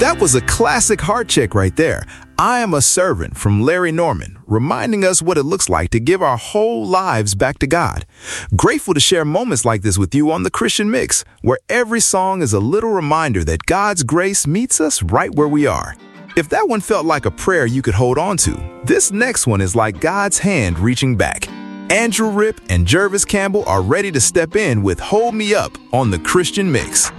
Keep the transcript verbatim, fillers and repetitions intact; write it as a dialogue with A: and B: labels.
A: That was a classic heart check right there. I Am a Servant from Larry Norman, reminding us what it looks like to give our whole lives back to God. Grateful to share moments like this with you on the Christian Mix, where every song is a little reminder that God's grace meets us right where we are. If that one felt like a prayer you could hold on to, this next one is like God's hand reaching back. Andrew Ripp and Jervis Campbell are ready to step in with Hold Me Up on the Christian Mix.